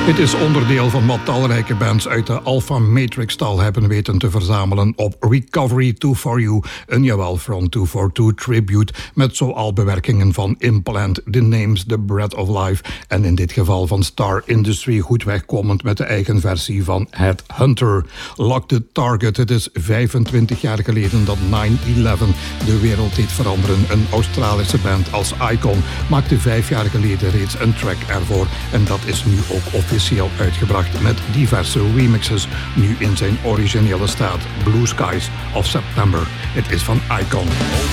Dit is onderdeel van wat talrijke bands uit de Alpha Matrix-stal hebben weten te verzamelen op Recovery 2 For You, een jawel Front 242 tribute met zoal bewerkingen van Implant, The Names, The Breath of Life en in dit geval van Star Industry, goed wegkomend met de eigen versie van Headhunter. Lock the Target, het is 25 jaar geleden dat 9/11 de wereld deed veranderen. Een Australische band als Icon maakte 5 jaar geleden reeds een track ervoor en dat is nu ook officieel uitgebracht met diverse remixes, nu in zijn originele staat Blue Skies of September. Het is van Icon.